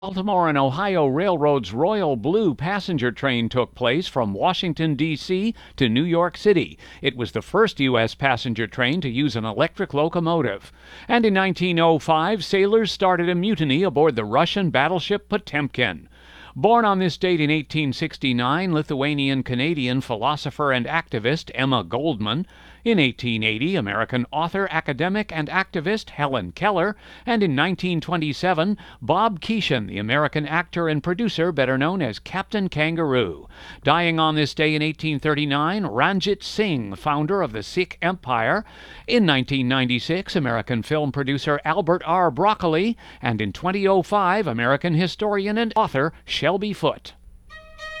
Baltimore and Ohio Railroad's Royal Blue passenger train took place from Washington, D.C. to New York City. It was the first U.S. passenger train to use an electric locomotive. And in 1905, sailors started a mutiny aboard the Russian battleship Potemkin. Born on this date in 1869, Lithuanian-Canadian philosopher and activist Emma Goldman. In 1880, American author, academic, and activist Helen Keller. And in 1927, Bob Keeshan, the American actor and producer better known as Captain Kangaroo. Dying on this day in 1839, Ranjit Singh, founder of the Sikh Empire. In 1996, American film producer Albert R. Broccoli. And in 2005, American historian and author Shelby Foote.